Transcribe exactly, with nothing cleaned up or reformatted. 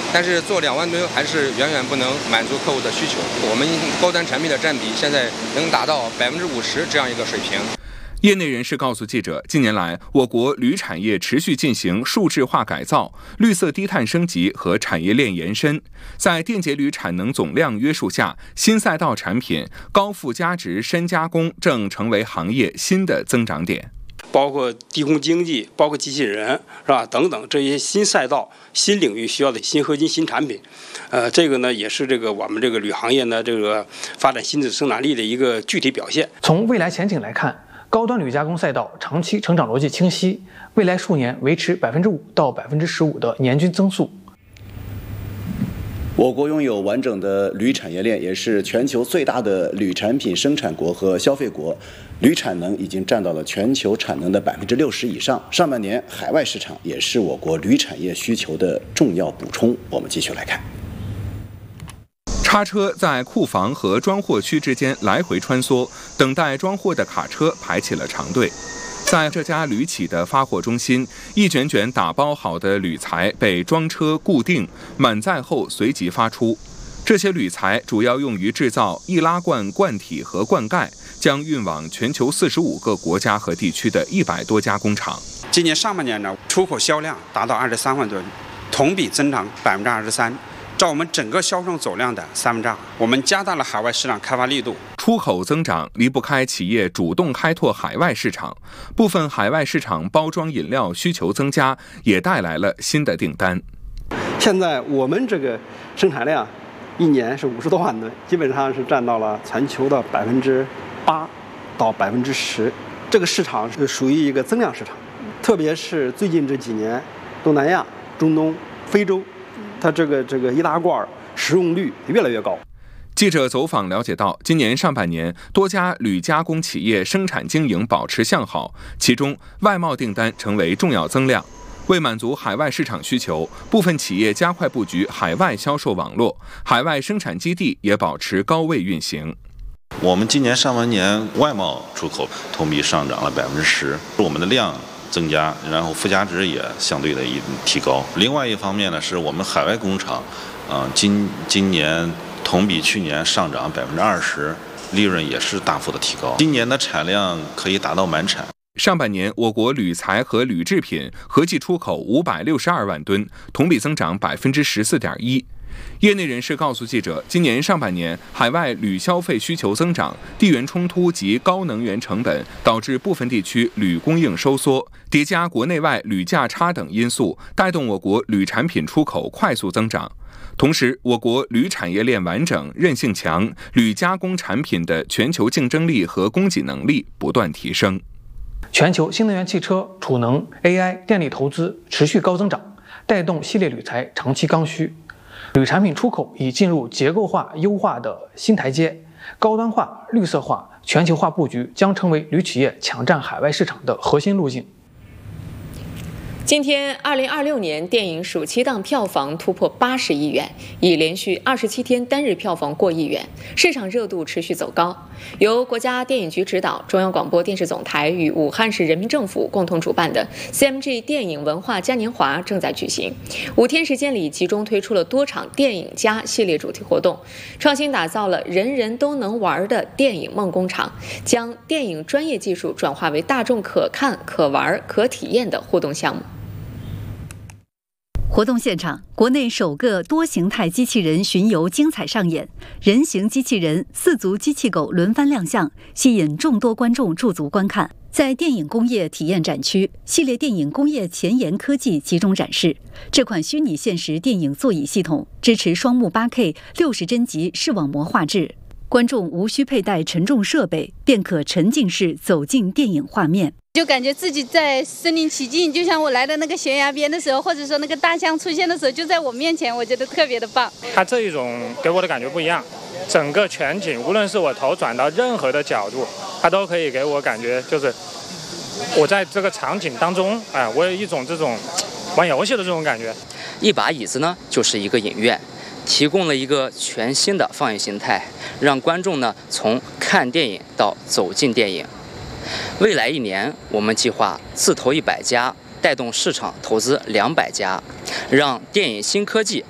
但是做两万吨还是远远不能满足客户的需求。我们高端产品的占比现在能达到百分之五十这样一个水平。 业内人士告诉记者，近年来，我国铝产业持续进行数字化改造、绿色低碳升级和产业链延伸。在电解铝产能总量约束下，新赛道产品、高附加值深加工正成为行业新的增长点。 包括低空经济，包括机器人，是吧？等等这些新赛道、新领域需要的新合金、新产品，呃，这个呢也是这个我们这个铝行业呢这个发展新的生产力的一个具体表现。 从未来前景来看，高端铝加工赛道长期成长逻辑清晰，未来数年维持百分之五到百分之十五的年均增速。 我国拥有完整的铝产业链，也是全球最大的铝产品生产国和消费国。铝产能已经占到了全球产能的百分之六十以上。上半年海外市场也是我国铝产业需求的重要补充。我们继续来看。 叉车在库房和装货区之间来回穿梭，等待装货的卡车排起了长队。在这家铝企的发货中心，一卷卷打包好的铝材被装车固定，满载后随即发出。这些铝材主要用于制造易拉罐罐体和罐盖，将运往全球四十五个国家和地区的一百多家工厂。 今年上半年呢，出口销量达到二十三万吨，同比增长百分之二十三。占我们整个销售总量的三分之二。我们加大了海外市场开发力度。 出口增长离不开企业主动开拓海外市场，部分海外市场包装饮料需求增加，也带来了新的订单。 现在我们这个生产量一年是五十多万吨，基本上是占到了全球的百分之八到百分之十。这个市场是属于一个增量市场，特别是最近这几年，东南亚、中东、非洲。它这个这个易拉罐使用率越来越高。 记者走访了解到，今年上半年多家铝加工企业生产经营保持向好，其中外贸订单成为重要增量。为满足海外市场需求，部分企业加快布局海外销售网络，海外生产基地也保持高位运行。 我们今年上半年外贸出口同比上涨了百分之十，我们的量增加，然后附加值也相对的一提高。另外一方面呢，是我们海外工厂，啊、呃，今今年同比去年上涨百分之二十，利润也是大幅的提高。今年的产量可以达到满产。 上半年，我国铝材和铝制品合计出口五百六十二万吨，同比增长百分之十四点一。业内人士告诉记者，今年上半年海外铝消费需求增长，地缘冲突及高能源成本导致部分地区铝供应收缩，叠加国内外铝价差等因素，带动我国铝产品出口快速增长。同时，我国铝产业链完整、韧性强，铝加工产品的全球竞争力和供给能力不断提升。 全球新能源汽车、储能、A I、电力投资持续高增长，带动系列铝材长期刚需。铝产品出口已进入结构化优化的新台阶，高端化、绿色化、全球化布局将成为铝企业抢占海外市场的核心路径。 今天，二零二六年电影暑期档票房突破八十亿元，已连续二十七天单日票房过亿元，市场热度持续走高。由国家电影局指导，中央广播电视总台与武汉市人民政府共同主办的 C M G 电影文化嘉年华正在举行。五天时间里，集中推出了多场电影加系列主题活动，创新打造了人人都能玩的电影梦工厂，将电影专业技术转化为大众可看、可玩、可体验的互动项目。 活动现场，国内首个多形态机器人巡游精彩上演，人形机器人、四足机器狗轮番亮相，吸引众多观众驻足观看。在电影工业体验展区，系列电影工业前沿科技集中展示。这款虚拟现实电影座椅系统支持双目 八K 六十帧级视网膜画质，观众无需佩戴沉重设备，便可沉浸式走进电影画面。 就感觉自己在身临其境，就像我来到那个悬崖边的时候，或者说那个大象出现的时候，就在我面前，我觉得特别的棒。 它这一种给我的感觉不一样，整个全景，无论是我头转到任何的角度，它都可以给我感觉就是我在这个场景当中，哎，我有一种这种玩游戏的这种感觉。 一把椅子呢，就是一个影院，提供了一个全新的放映形态，让观众呢从看电影到走进电影。未来一年，我们计划自投一百家，带动市场投资两百家，让电影新科技